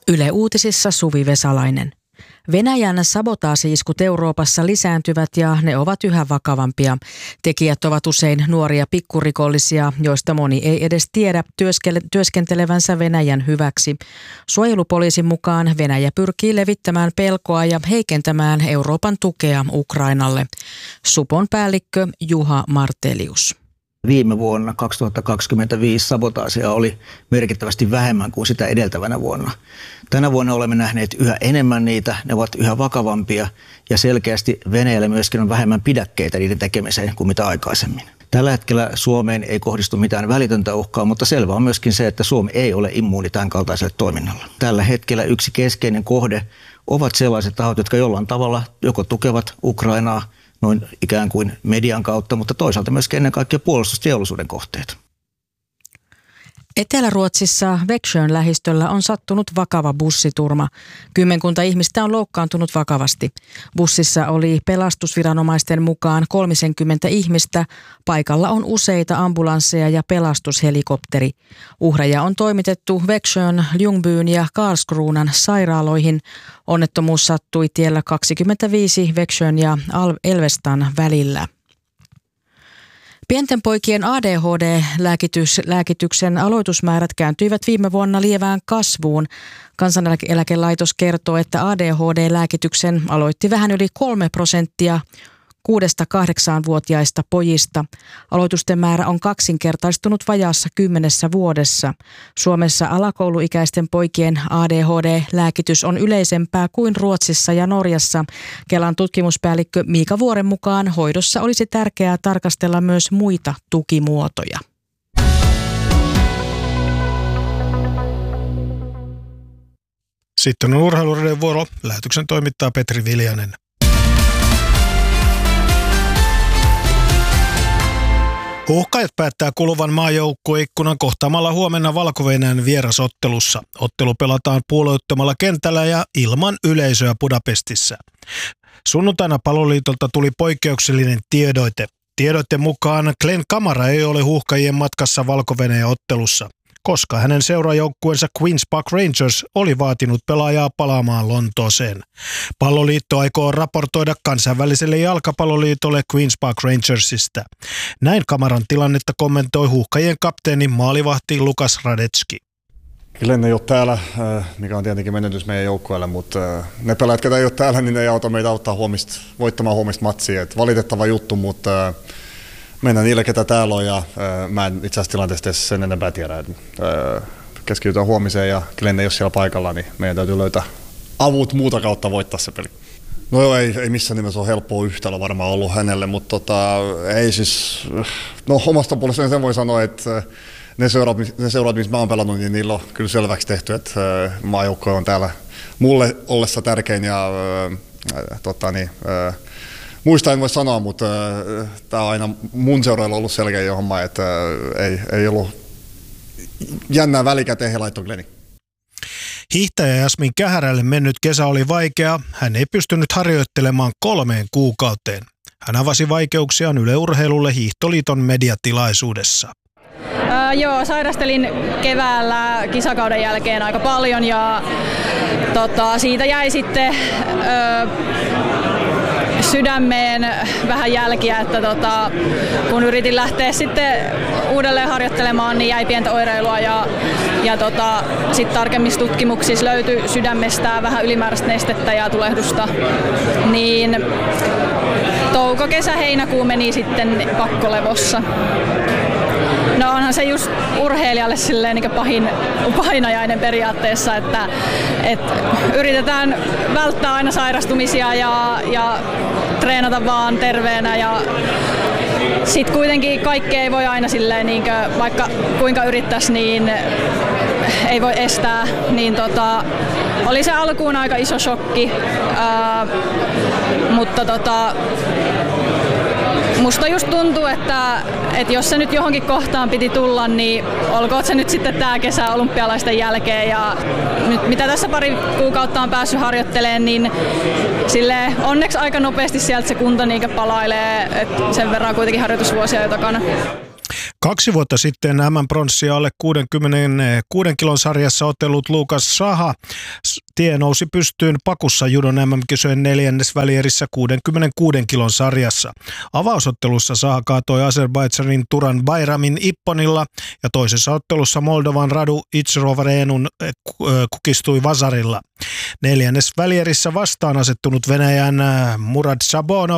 Yle Uutisissa Suvi Vesalainen. Venäjän sabotaasi-iskut Euroopassa lisääntyvät ja ne ovat yhä vakavampia. Tekijät ovat usein nuoria pikkurikollisia, joista moni ei edes tiedä työskentelevänsä Venäjän hyväksi. Suojelupoliisin mukaan Venäjä pyrkii levittämään pelkoa ja heikentämään Euroopan tukea Ukrainalle. Supon päällikkö Juha Martelius. Viime vuonna 2025 sabotaasia oli merkittävästi vähemmän kuin sitä edeltävänä vuonna. Tänä vuonna olemme nähneet yhä enemmän niitä, ne ovat yhä vakavampia ja selkeästi Venäjällä myöskin on vähemmän pidäkkeitä niiden tekemiseen kuin mitä aikaisemmin. Tällä hetkellä Suomeen ei kohdistu mitään välitöntä uhkaa, mutta selvä on myöskin se, että Suomi ei ole immuuni tämän kaltaiselle toiminnalle. Tällä hetkellä yksi keskeinen kohde ovat sellaiset tahot, jotka jollain tavalla joko tukevat Ukrainaa, noin ikään kuin median kautta, mutta toisaalta myöskin ennen kaikkea puolustusteollisuuden kohteet. Etelä-Ruotsissa Växjön lähistöllä on sattunut vakava bussiturma. 10 ihmistä on loukkaantunut vakavasti. Bussissa oli pelastusviranomaisten mukaan 30 ihmistä. Paikalla on useita ambulansseja ja pelastushelikopteri. Uhreja on toimitettu Växjön, Ljungbyn ja Karlskronan sairaaloihin. Onnettomuus sattui tiellä 25 Växjön ja Elvestan välillä. Pienten poikien ADHD-lääkityksen aloitusmäärät kääntyivät viime vuonna lievään kasvuun. Kansaneläkelaitos kertoo, että ADHD-lääkityksen aloitti vähän yli 3% 6-8-vuotiaista pojista. Aloitusten määrä on kaksinkertaistunut vajaassa 10 vuodessa. Suomessa alakouluikäisten poikien ADHD-lääkitys on yleisempää kuin Ruotsissa ja Norjassa. Kelan tutkimuspäällikkö Miika Vuoren mukaan hoidossa olisi tärkeää tarkastella myös muita tukimuotoja. Sitten on urheilureiden vuoro. Lähetyksen toimittaa Petri Viljanen. Huuhkajat päättää kuluvan maajoukkueikkunan kohtaamalla huomenna Valko-Venäjän vierasottelussa. Ottelu pelataan puolueettomalla kentällä ja ilman yleisöä Budapestissa. Sunnuntaina Palloliitolta tuli poikkeuksellinen tiedoite. Tiedoitteen mukaan Glenn Kamara ei ole huuhkajien matkassa Valko-Venäjän ottelussa, koska hänen seurajoukkueensa Queen's Park Rangers oli vaatinut pelaajaa palaamaan Lontooseen. Palloliitto aikoo raportoida kansainväliselle jalkapalloliitolle Queen's Park Rangersista. Näin Kamaran tilannetta kommentoi huuhkajien kapteeni maalivahti Lukas Radetski. Glenn ei ole täällä, mikä on tietenkin menetys meidän joukkueelle, mutta ne pelaajat, ketä ei ole täällä, niin ne ei auta meitä voittamaan huomista matsia. Et valitettava juttu, mutta mennään niille, ketä täällä on, ja mä en itse asiassa tilanteesta sen enempää tiedä. Keskitytään huomiseen, ja Glenn ei ole siellä paikalla, niin meidän täytyy löytää avut muuta kautta voittaa se peli. No joo, ei missään nimessä ole helppoa yhtälö varmaan ollut hänelle, mutta ei siis, no omasta puolestani sen voi sanoa, että ne seurat, missä mä oon pelannut, niin niillä on kyllä selväksi tehty, että maajoukkue on täällä mulle ollessa tärkein, ja muista en voi sanoa, mutta tämä on aina mun seurailla ollut selkeä homma, että ei ollut jännää välikäteen, he laittoi Glenni. Hiihtäjä Jasmin Kähärälle mennyt kesä oli vaikea. Hän ei pystynyt harjoittelemaan 3 kuukauteen. Hän avasi vaikeuksiaan Yle Urheilulle Hiihtoliiton mediatilaisuudessa. Joo, sairastelin keväällä kisakauden jälkeen aika paljon ja siitä jäi sitten sydämeen vähän jälkiä, että kun yritin lähteä sitten uudelleen harjoittelemaan, niin jäi pientä oireilua ja sitten tarkemmissa tutkimuksissa löytyi sydämestään vähän ylimääräistä nestettä ja tulehdusta, niin touko, kesä, heinäkuu meni sitten pakkolevossa. No onhan se just urheilijalle silleen niin painajainen periaatteessa, että yritetään välttää aina sairastumisia ja treenata vaan terveenä ja sitten kuitenkin kaikkea ei voi aina silleen vaikka kuinka yrittäisi, niin ei voi estää, niin oli se alkuun aika iso shokki, mutta musta just tuntuu, että jos se nyt johonkin kohtaan piti tulla, niin olkoon se nyt sitten tää kesä olympialaisten jälkeen. Ja nyt mitä tässä pari kuukautta on päässyt harjoittelemaan, niin silleen onneksi aika nopeasti sieltä se kunto palailee, että sen verran kuitenkin harjoitusvuosia jo takana. 2 vuotta sitten MM-pronssia alle 66 kilon sarjassa otellut Lukas Saha tie nousi pystyyn Bakussa judon MM-kisojen 4. välierissä 66 kilon sarjassa. Avausottelussa Saha kaatoi Azerbaidžanin Turan Bayramin Ipponilla ja toisessa ottelussa Moldovan Radu Itsrovareenun kukistui Vazarilla. 4. välierissä vastaan asettunut Venäjän Murad Sabonov